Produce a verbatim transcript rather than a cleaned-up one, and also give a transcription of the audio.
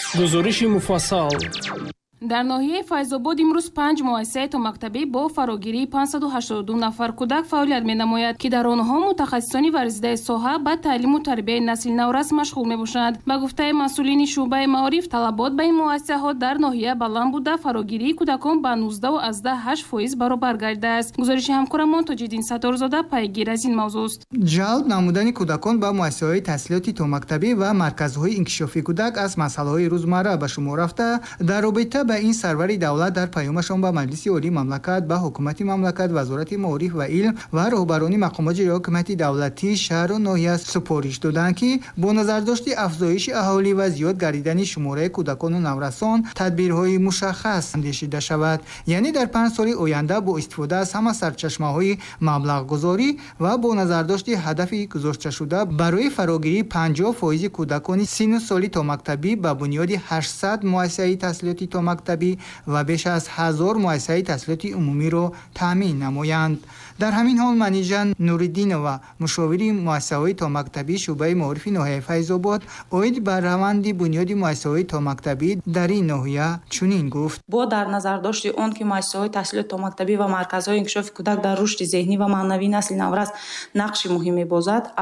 гузориши муфассал. дар ноҳияи Файзобод имрӯз панҷ муассисаи томактабӣ бо фарогирии панҷсаду ҳаштоду ду нафар кӯдак фаъолият менамояд, ки дар онҳо мутахассисони варзидаи соҳа ба таълиму тарбияи насли наврас машғул мебошанд. Ба гуфтаи масъулини шуъбаи маориф, талабот ба ин муассисаҳо дар ноҳия баланд буда, фарогирии кӯдакон ба нуздаҳу азда ҳашт фоиз баробар гардидааст. гузориши ҳамкорамон Тоҷиддин Сатторзода пайгир аз ин мавзӯъ аст. ҷалб намудани кӯдакон ба муассисаҳои таҳсилоти томактабӣ ва марказҳои инкишофи кӯдак аз масъалаҳои рӯзмарра ба шумор рафта, дар робита ба ин сарвари давлат дар паёмашон ба Маҷлиси олии мамлакат, ба ҳукумати мамлакат, вазорати маориф ва илм ва роҳбарони мақомоти ҳокимияти давлатӣ шаҳру ноҳия супориш доданд, ки бо назардошти афзоиши аҳолӣ ва зиёд гардидани шумораи кӯдакону наврасон тадбирҳои мушаххас андешида шавад. яъне дар панҷ соли оянда бо истифода аз ҳама сарчашмаҳои маблағгузорӣ ва бо назардошти ҳадафи гузошташуда барои фарогирии панҷоҳ фоизи кӯдакони синну соли томактабӣ ба бунёди ҳаштсад муассисаи таҳсилоти томактабӣ ва беш аз ҳазор муассисаи таҳсилоти умумиро таъмин намоянд. дар ҳамин ҳол Манижа Нуриддинова, мушовири муассисаҳои томактабӣ шуъбаи маорифи ноҳияи Файзобод, оид ба раванди бунёди муассисаҳои томактабӣ дар ин ноҳия чунин гуфт: бо дар назар дошти он ки муассисаҳои таҳсилоти томактабӣ ва марказҳои инкишофи кӯдак дар рушди зеҳнӣ ва маънавии насли наврас нақши муҳим мебозад,